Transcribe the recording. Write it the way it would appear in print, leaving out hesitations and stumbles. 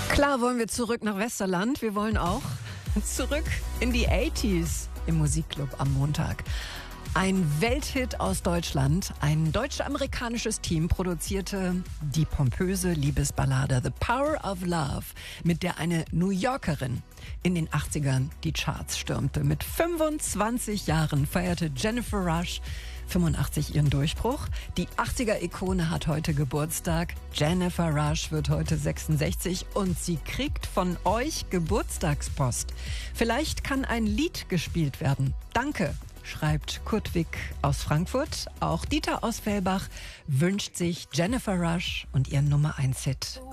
Klar wollen wir zurück nach Westerland. Wir wollen auch zurück in die 80s im Musikclub am Montag. Ein Welthit aus Deutschland, ein deutsch-amerikanisches Team produzierte die pompöse Liebesballade The Power of Love, mit der eine New Yorkerin in den 80ern die Charts stürmte. Mit 25 Jahren feierte Jennifer Rush 85 ihren Durchbruch. Die 80er-Ikone hat heute Geburtstag. Jennifer Rush wird heute 66 und sie kriegt von euch Geburtstagspost. Vielleicht kann ein Lied gespielt werden. Danke, schreibt Kurt Wick aus Frankfurt. Auch Dieter aus Fellbach wünscht sich Jennifer Rush und ihren Nummer 1 Hit.